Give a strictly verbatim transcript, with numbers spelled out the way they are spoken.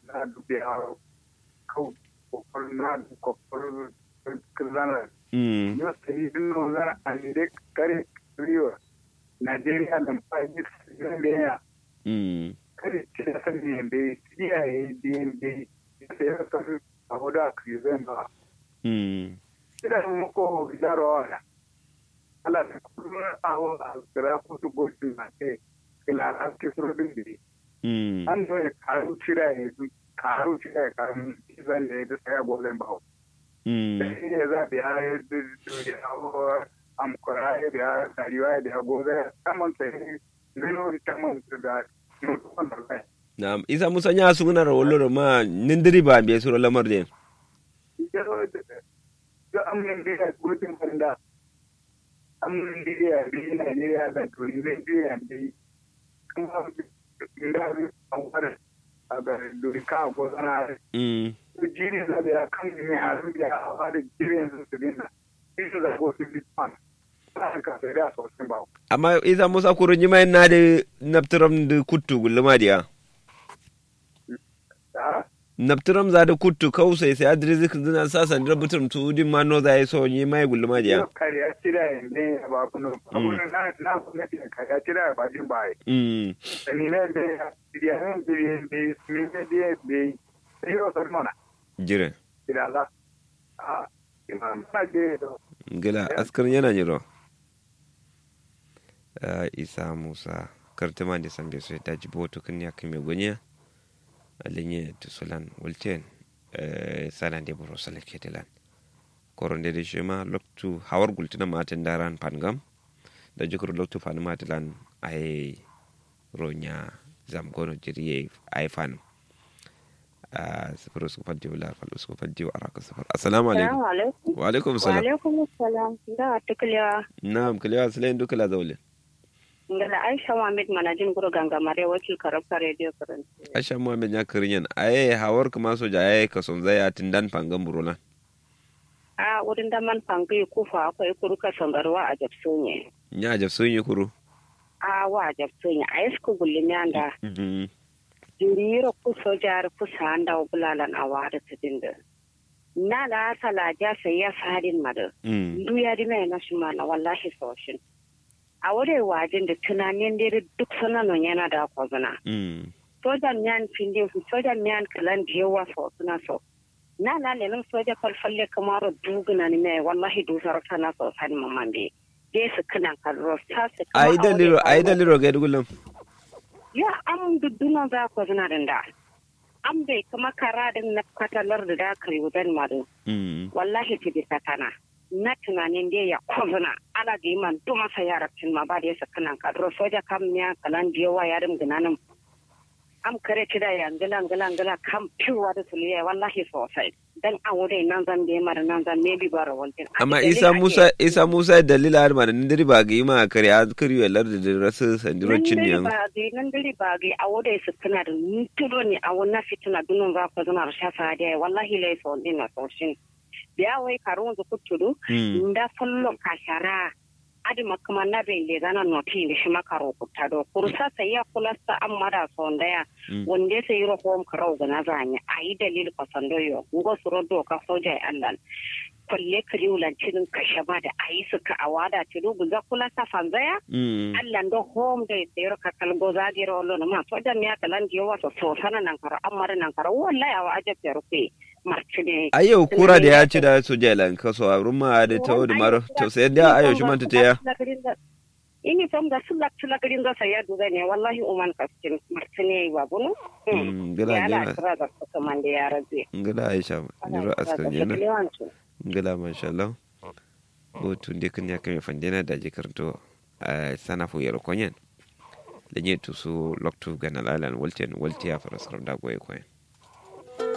na dubi a kau kokol na kokol kizana mm yo sai no za a ne kare riyo Najeriya da faɗi Najeriya mm kare ce da san ne bai iyaye din bai sai ya san abu da krizan ba mm idan mu ko jaro ala ala kuma awo a kira ko to goshi na ke kila an ke suru din bi mm an zo ya karu cira ya karu cira ya karu zan ne da sai golen ba mm sai ne za biya ya awo am kora ya biya sariwa ya gobe kaman sai gano kaman da mutum da na'am isa musa nya suguna ro wollo ma nindiri ba be suro lamar den yo am ne da gudun banda am ne da bi na ne ya da to ne da bi kuma da an fara aga duri ka ko sana mm jiri da ya kan ne har da a da jirin su dinna isu da ko su bi pan ka sai da so sun ba amma isa musa kuro nyima na de naptram de kuttu gulma dia naptram za da kuttu kausai sai adrizik dina sasan rabutum tu din ma no za yi so ni mai gulma dia kariya tira ne ba kuno kuno na na ne kariya tira ba din bai mm ni ne de ya ne de de mi ne de de yo so mona jire ila la ah imam ma de gila askar yana jiro isa musa kartama da sambe so ta jibo to kan ya kame gonya alinye to solan wolten sanan de boro sale ketelan koronde de shema loktu hawar gultina matin daran pangam da jikuru loktu fan matilan ay ronya zam gono jiriye ay fan a sifir su faddi wala fal su faddi wa araka sifir assalamu alaikum wa alaikum salam wa alaikum assalam da tukliya na'am kliya salen dukala zawle ngala Aisha Muhammad manajin guru ganga mare wakil karabta radio current Aisha Muhammad ya kirinyan aye hawar kuma soja aye ka son zai atindan pangan burola a wurin da man pangai kufa akwai kuruka sangarwa a jabsonye nya jabsonye kuru a wa jabsonye a isku gullimi anda jiriro ku sojar ku sanda bulalan awada tidinda na la sala ja sai ya fadin mada duya di mai na shumana wallahi soshin a wurin wajen da tunanin da duk sananon yana da kwazana. Sojan miyan finde su sojan miyan kalan da yawa so suna so. Na na lenin soja falfalle kamar duguna ne mai wallahi dusar sana so sani mamman bai. Dai su kana kalro ta su kama. Ai da liro ai da liro ga dugulum. Ya am duduna za kwazana din da. Am bai kuma kara din na katalar da da kare wudan madu. Wallahi ti bisa kana. Na tunanin da ya kwazana ala da yi man duma sa yarabcin ma ba da ya sakanan kadro soja kam ya kalan da yawa yarim ginanin am kare ci da yangila ngila ngila kam piwa da suliya wallahi sosai dan a wurin nan zan da mara nan zan ne bi bara wantin amma isa musa isa musa dalila har ma nan diri ba ga yi ma kare a kare yalar da rasu sandirocin ne nan ba ga nan diri ba ga a wurin su kana da tudo ne a wannan fitina dunun za ku zuna shafa da wallahi lai so din na soshin biya wai karun zu kutudu nda follo kashara adi makama na be le gana noti ne shi makaro kutado kursa sai ya kulasta amara sondaya wonde sai ro hom karo gana zanya ai dalil ko sandoyo ngo suro do ka soja Allah kulle kari ulancin kashe ba da ayi suka awada ci dubu za kulasta fanzaya Allah ndo hom da sai ro ka kalgo zagiro lo ma soja ne aka lan jiwa so so sana nan karo amara nan karo wallahi awa ajabe rufe ayo kura da ya ci da su jelan kaso a rumma da tawo da maro to sai da ayo shi manta ta ya ini fam da sulak sulak din da sai ya duga ne wallahi uman kaskin martine wa bunu ngala ngala kira da ko man da ya rabe ngala aisha ni ro askar jena ngala masha Allah bo tunde kan ya kan fandena da je karanto sana fu yaro konyen da ne to su loktu ganalalan walten waltiya fara sarar da goye koyen